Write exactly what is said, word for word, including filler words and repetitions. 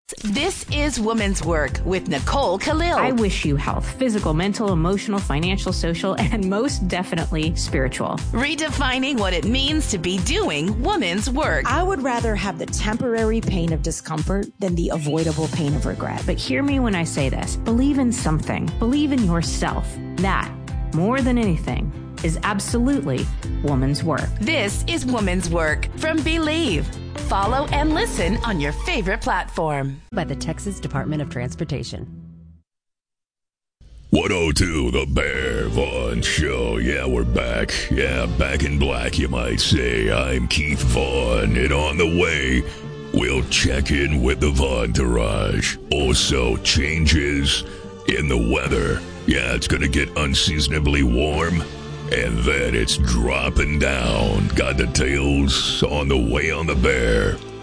This is Woman's Work with Nicole Khalil. I wish you health, physical, mental, emotional, financial, social, and most definitely spiritual. Redefining what it means to be doing woman's work. I would rather have the temporary pain of discomfort than the avoidable pain of regret. But hear me when I say this. Believe in something. Believe in yourself. That, more than anything, is absolutely woman's work. This is Woman's Work from Believe. Follow and listen on your favorite platform. By the Texas Department of Transportation. one oh two, The Bear Vaughn Show. Yeah, we're back. Yeah, back in black, you might say. I'm Keith Vaughn, and on the way, we'll check in with the Vaughntourage. Also, changes in the weather. Yeah, it's going to get unseasonably warm. And then it's dropping down. Got details on the way on the Bear.